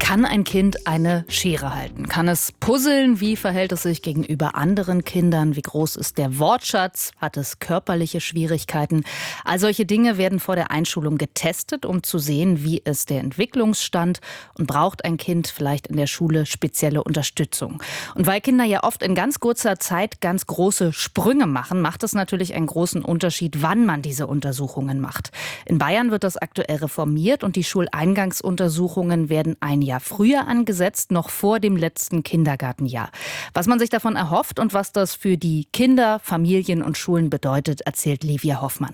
Kann ein Kind eine Schere halten? Kann es puzzeln? Wie verhält es sich gegenüber anderen Kindern? Wie groß ist der Wortschatz? Hat es körperliche Schwierigkeiten? All solche Dinge werden vor der Einschulung getestet, um zu sehen, wie ist der Entwicklungsstand und braucht ein Kind vielleicht in der Schule spezielle Unterstützung. Und weil Kinder ja oft in ganz kurzer Zeit ganz große Sprünge machen, macht es natürlich einen großen Unterschied, wann man diese Untersuchungen macht. In Bayern wird das aktuell reformiert und die Schuleingangsuntersuchungen werden ein Jahr früher angesetzt, noch vor dem letzten Kindergartenjahr. Was man sich davon erhofft und was das für die Kinder, Familien und Schulen bedeutet, erzählt Livia Hoffmann.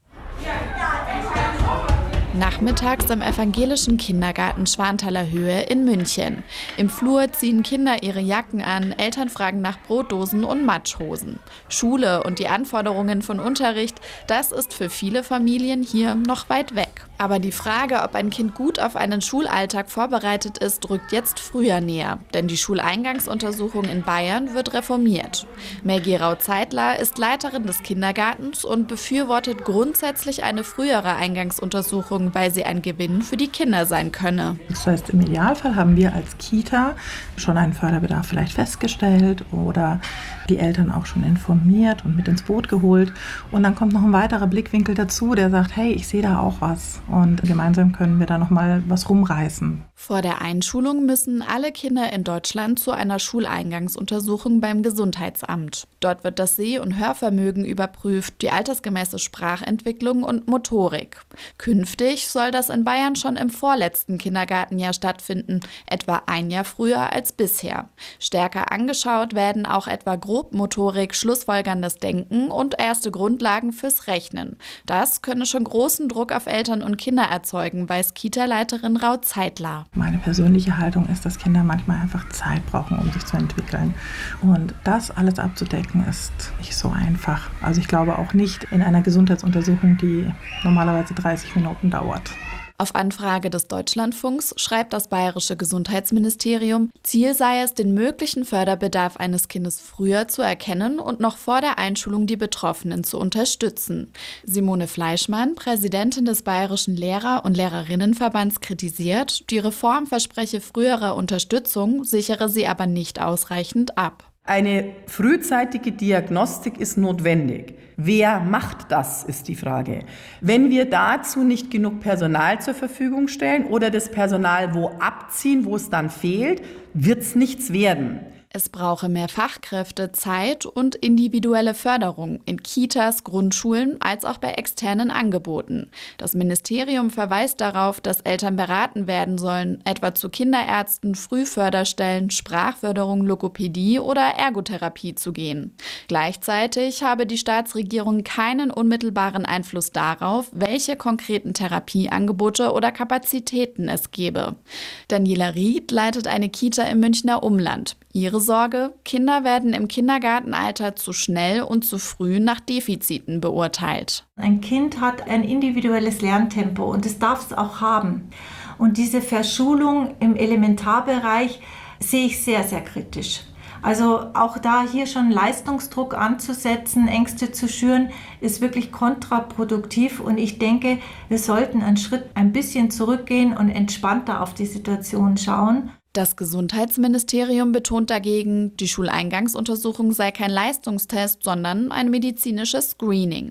Nachmittags im evangelischen Kindergarten Schwanthaler Höhe in München. Im Flur ziehen Kinder ihre Jacken an, Eltern fragen nach Brotdosen und Matschhosen. Schule und die Anforderungen von Unterricht, das ist für viele Familien hier noch weit weg. Aber die Frage, ob ein Kind gut auf einen Schulalltag vorbereitet ist, rückt jetzt früher näher. Denn die Schuleingangsuntersuchung in Bayern wird reformiert. Maggie Rau-Zeitler ist Leiterin des Kindergartens und befürwortet grundsätzlich eine frühere Eingangsuntersuchung, weil sie ein Gewinn für die Kinder sein könne. Das heißt, im Idealfall haben wir als Kita schon einen Förderbedarf vielleicht festgestellt oder die Eltern auch schon informiert und mit ins Boot geholt. Und dann kommt noch ein weiterer Blickwinkel dazu, der sagt, hey, ich sehe da auch was. Und gemeinsam können wir da noch mal was rumreißen. Vor der Einschulung müssen alle Kinder in Deutschland zu einer Schuleingangsuntersuchung beim Gesundheitsamt. Dort wird das Seh- und Hörvermögen überprüft, die altersgemäße Sprachentwicklung und Motorik. Künftig soll das in Bayern schon im vorletzten Kindergartenjahr stattfinden, etwa ein Jahr früher als bisher. Stärker angeschaut werden auch etwa Grobmotorik, schlussfolgerndes Denken und erste Grundlagen fürs Rechnen. Das könne schon großen Druck auf Eltern und Kinder erzeugen, weiß Kita-Leiterin Rau-Zeitler. Meine persönliche Haltung ist, dass Kinder manchmal einfach Zeit brauchen, um sich zu entwickeln. Und das alles abzudecken, ist nicht so einfach. Also ich glaube auch nicht in einer Gesundheitsuntersuchung, die normalerweise 30 Minuten dauert. Auf Anfrage des Deutschlandfunks schreibt das bayerische Gesundheitsministerium, Ziel sei es, den möglichen Förderbedarf eines Kindes früher zu erkennen und noch vor der Einschulung die Betroffenen zu unterstützen. Simone Fleischmann, Präsidentin des Bayerischen Lehrer- und Lehrerinnenverbands, kritisiert, die Reform verspreche frühere Unterstützung, sichere sie aber nicht ausreichend ab. Eine frühzeitige Diagnostik ist notwendig. Wer macht das, ist die Frage. Wenn wir dazu nicht genug Personal zur Verfügung stellen oder das Personal wo abziehen, wo es dann fehlt, wird es nichts werden. Es brauche mehr Fachkräfte, Zeit und individuelle Förderung in Kitas, Grundschulen als auch bei externen Angeboten. Das Ministerium verweist darauf, dass Eltern beraten werden sollen, etwa zu Kinderärzten, Frühförderstellen, Sprachförderung, Logopädie oder Ergotherapie zu gehen. Gleichzeitig habe die Staatsregierung keinen unmittelbaren Einfluss darauf, welche konkreten Therapieangebote oder Kapazitäten es gebe. Daniela Ried leitet eine Kita im Münchner Umland. Ihre Sorge: Kinder werden im Kindergartenalter zu schnell und zu früh nach Defiziten beurteilt. Ein Kind hat ein individuelles Lerntempo und das darf es auch haben. Und diese Verschulung im Elementarbereich sehe ich sehr, sehr kritisch. Also auch da hier schon Leistungsdruck anzusetzen, Ängste zu schüren, ist wirklich kontraproduktiv. Und ich denke, wir sollten einen Schritt ein bisschen zurückgehen und entspannter auf die Situation schauen. Das Gesundheitsministerium betont dagegen, die Schuleingangsuntersuchung sei kein Leistungstest, sondern ein medizinisches Screening.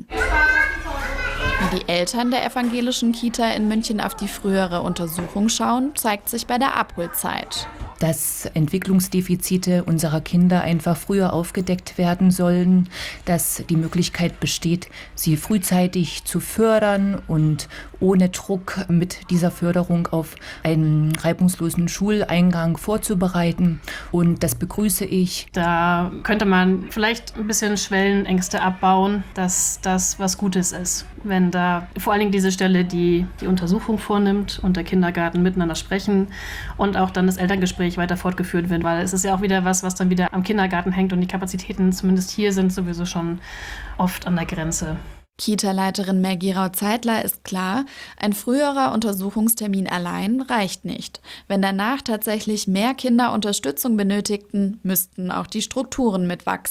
Wie die Eltern der evangelischen Kita in München auf die frühere Untersuchung schauen, zeigt sich bei der Abholzeit. Dass Entwicklungsdefizite unserer Kinder einfach früher aufgedeckt werden sollen, dass die Möglichkeit besteht, sie frühzeitig zu fördern und ohne Druck mit dieser Förderung auf einen reibungslosen Schuleingang vorzubereiten. Und das begrüße ich. Da könnte man vielleicht ein bisschen Schwellenängste abbauen, dass das was Gutes ist. Wenn da vor allen Dingen diese Stelle die Untersuchung vornimmt und der Kindergarten miteinander sprechen und auch dann das Elterngespräch weiter fortgeführt wird, weil es ist ja auch wieder was dann wieder am Kindergarten hängt und die Kapazitäten zumindest hier sind sowieso schon oft an der Grenze. Kita-Leiterin Maggie Rau-Zeitler ist klar, ein früherer Untersuchungstermin allein reicht nicht. Wenn danach tatsächlich mehr Kinder Unterstützung benötigten, müssten auch die Strukturen mitwachsen.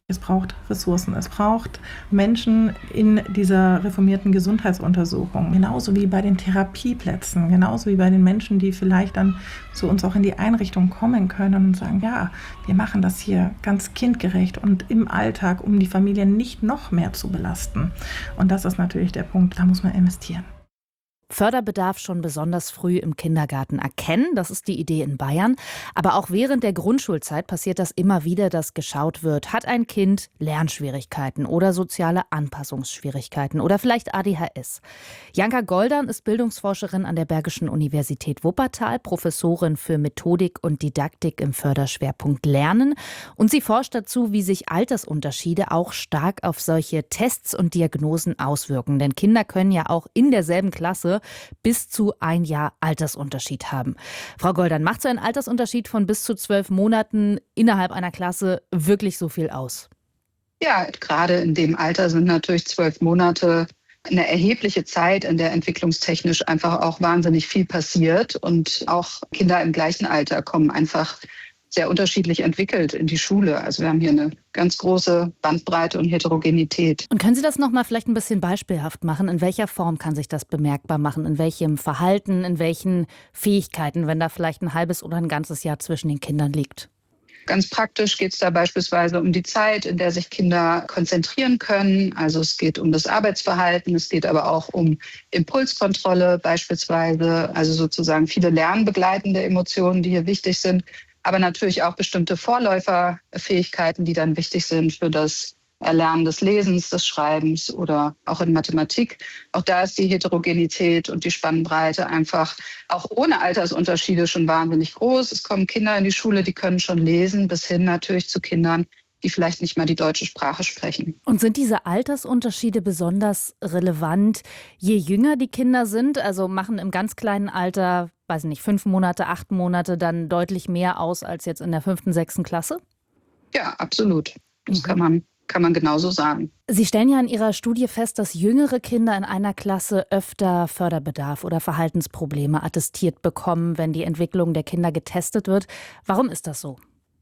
Es braucht Ressourcen, es braucht Menschen in dieser reformierten Gesundheitsuntersuchung, genauso wie bei den Therapieplätzen, genauso wie bei den Menschen, die vielleicht dann zu uns auch in die Einrichtung kommen können und sagen, ja, wir machen das hier ganz kindgerecht und im Alltag, um die Familien nicht noch mehr zu belasten. Und das ist natürlich der Punkt, da muss man investieren. Förderbedarf schon besonders früh im Kindergarten erkennen, das ist die Idee in Bayern. Aber auch während der Grundschulzeit passiert das immer wieder, dass geschaut wird, hat ein Kind Lernschwierigkeiten oder soziale Anpassungsschwierigkeiten oder vielleicht ADHS. Janka Goldern ist Bildungsforscherin an der Bergischen Universität Wuppertal, Professorin für Methodik und Didaktik im Förderschwerpunkt Lernen. Und sie forscht dazu, wie sich Altersunterschiede auch stark auf solche Tests und Diagnosen auswirken. Denn Kinder können ja auch in derselben Klasse bis zu 1 Jahr Altersunterschied haben. Frau Goldern, macht so ein Altersunterschied von bis zu 12 Monaten innerhalb einer Klasse wirklich so viel aus? Ja, gerade in dem Alter sind natürlich 12 Monate eine erhebliche Zeit, in der entwicklungstechnisch einfach auch wahnsinnig viel passiert. Und auch Kinder im gleichen Alter kommen einfach sehr unterschiedlich entwickelt in die Schule. Also wir haben hier eine ganz große Bandbreite und Heterogenität. Und können Sie das noch mal vielleicht ein bisschen beispielhaft machen? In welcher Form kann sich das bemerkbar machen? In welchem Verhalten, in welchen Fähigkeiten, wenn da vielleicht ein halbes oder ein ganzes Jahr zwischen den Kindern liegt? Ganz praktisch geht es da beispielsweise um die Zeit, in der sich Kinder konzentrieren können. Also es geht um das Arbeitsverhalten, es geht aber auch um Impulskontrolle beispielsweise. Also sozusagen viele lernbegleitende Emotionen, die hier wichtig sind. Aber natürlich auch bestimmte Vorläuferfähigkeiten, die dann wichtig sind für das Erlernen des Lesens, des Schreibens oder auch in Mathematik. Auch da ist die Heterogenität und die Spannbreite einfach auch ohne Altersunterschiede schon wahnsinnig groß. Es kommen Kinder in die Schule, die können schon lesen, bis hin natürlich zu Kindern, die vielleicht nicht mal die deutsche Sprache sprechen. Und sind diese Altersunterschiede besonders relevant, je jünger die Kinder sind? Also machen im ganz kleinen Alter, weiß nicht, 5 Monate, 8 Monate dann deutlich mehr aus als jetzt in der 5., 6. Klasse? Ja, absolut. Das kann man genauso sagen. Sie stellen ja in Ihrer Studie fest, dass jüngere Kinder in einer Klasse öfter Förderbedarf oder Verhaltensprobleme attestiert bekommen, wenn die Entwicklung der Kinder getestet wird. Warum ist das so?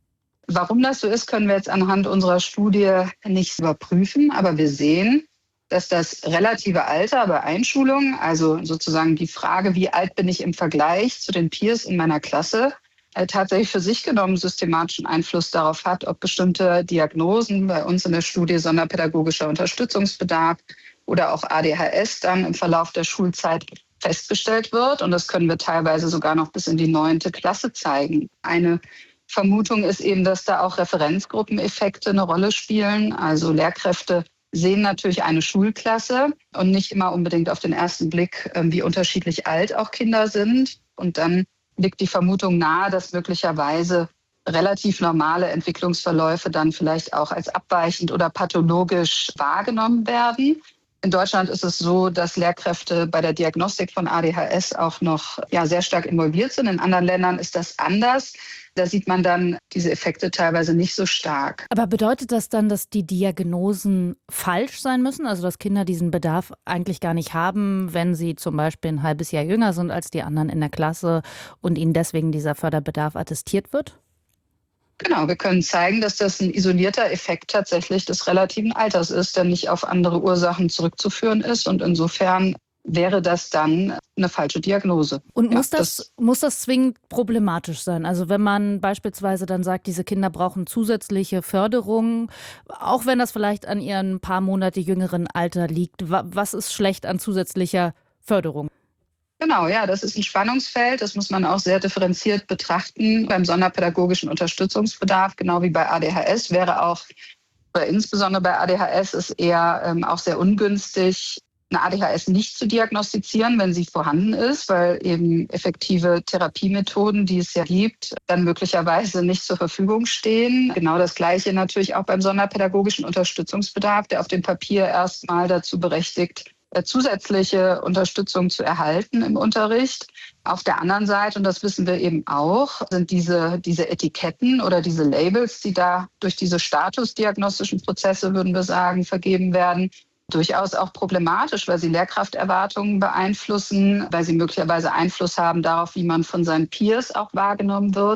Warum das so ist, können wir jetzt anhand unserer Studie nicht überprüfen. Aber wir sehen, dass das relative Alter bei Einschulung, also sozusagen die Frage, wie alt bin ich im Vergleich zu den Peers in meiner Klasse, tatsächlich für sich genommen systematischen Einfluss darauf hat, ob bestimmte Diagnosen, bei uns in der Studie sonderpädagogischer Unterstützungsbedarf oder auch ADHS dann im Verlauf der Schulzeit festgestellt wird. Und das können wir teilweise sogar noch bis in die 9. Klasse zeigen. Eine Vermutung ist eben, dass da auch Referenzgruppeneffekte eine Rolle spielen. Also Lehrkräfte sehen natürlich eine Schulklasse und nicht immer unbedingt auf den ersten Blick, wie unterschiedlich alt auch Kinder sind. Und dann liegt die Vermutung nahe, dass möglicherweise relativ normale Entwicklungsverläufe dann vielleicht auch als abweichend oder pathologisch wahrgenommen werden. In Deutschland ist es so, dass Lehrkräfte bei der Diagnostik von ADHS auch noch sehr stark involviert sind. In anderen Ländern ist das anders. Da sieht man dann diese Effekte teilweise nicht so stark. Aber bedeutet das dann, dass die Diagnosen falsch sein müssen? Also dass Kinder diesen Bedarf eigentlich gar nicht haben, wenn sie zum Beispiel ein halbes Jahr jünger sind als die anderen in der Klasse und ihnen deswegen dieser Förderbedarf attestiert wird? Genau, wir können zeigen, dass das ein isolierter Effekt tatsächlich des relativen Alters ist, der nicht auf andere Ursachen zurückzuführen ist. Und insofern wäre das dann eine falsche Diagnose. Und muss das zwingend problematisch sein? Also wenn man beispielsweise dann sagt, diese Kinder brauchen zusätzliche Förderung, auch wenn das vielleicht an ihrem paar Monate jüngeren Alter liegt, was ist schlecht an zusätzlicher Förderung? Genau, ja, das ist ein Spannungsfeld. Das muss man auch sehr differenziert betrachten. Beim sonderpädagogischen Unterstützungsbedarf, genau wie bei ADHS, wäre auch, oder insbesondere bei ADHS, ist eher auch sehr ungünstig, eine ADHS nicht zu diagnostizieren, wenn sie vorhanden ist, weil eben effektive Therapiemethoden, die es ja gibt, dann möglicherweise nicht zur Verfügung stehen. Genau das Gleiche natürlich auch beim sonderpädagogischen Unterstützungsbedarf, der auf dem Papier erstmal dazu berechtigt, zusätzliche Unterstützung zu erhalten im Unterricht. Auf der anderen Seite, und das wissen wir eben auch, sind diese Etiketten oder diese Labels, die da durch diese statusdiagnostischen Prozesse, würden wir sagen, vergeben werden, durchaus auch problematisch, weil sie Lehrkrafterwartungen beeinflussen, weil sie möglicherweise Einfluss haben darauf, wie man von seinen Peers auch wahrgenommen wird.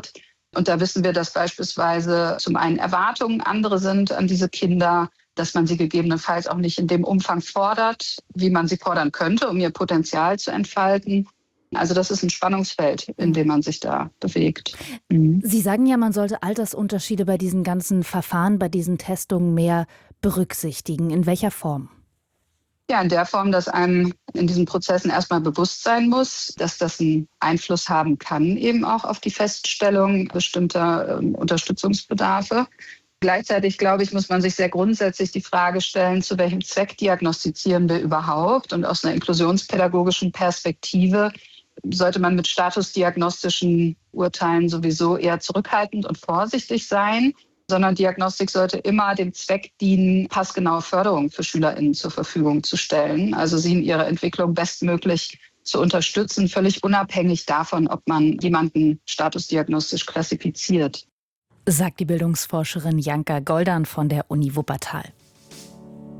Und da wissen wir, dass beispielsweise zum einen Erwartungen andere sind an diese Kinder, dass man sie gegebenenfalls auch nicht in dem Umfang fordert, wie man sie fordern könnte, um ihr Potenzial zu entfalten. Also das ist ein Spannungsfeld, in dem man sich da bewegt. Sie sagen ja, man sollte Altersunterschiede bei diesen ganzen Verfahren, bei diesen Testungen mehr berücksichtigen. In welcher Form? Ja, in der Form, dass einem in diesen Prozessen erstmal bewusst sein muss, dass das einen Einfluss haben kann, eben auch auf die Feststellung bestimmter Unterstützungsbedarfe. Gleichzeitig, glaube ich, muss man sich sehr grundsätzlich die Frage stellen, zu welchem Zweck diagnostizieren wir überhaupt? Und aus einer inklusionspädagogischen Perspektive sollte man mit statusdiagnostischen Urteilen sowieso eher zurückhaltend und vorsichtig sein, sondern Diagnostik sollte immer dem Zweck dienen, passgenaue Förderung für SchülerInnen zur Verfügung zu stellen, also sie in ihrer Entwicklung bestmöglich zu unterstützen, völlig unabhängig davon, ob man jemanden statusdiagnostisch klassifiziert. Sagt die Bildungsforscherin Janka Goldan von der Uni Wuppertal.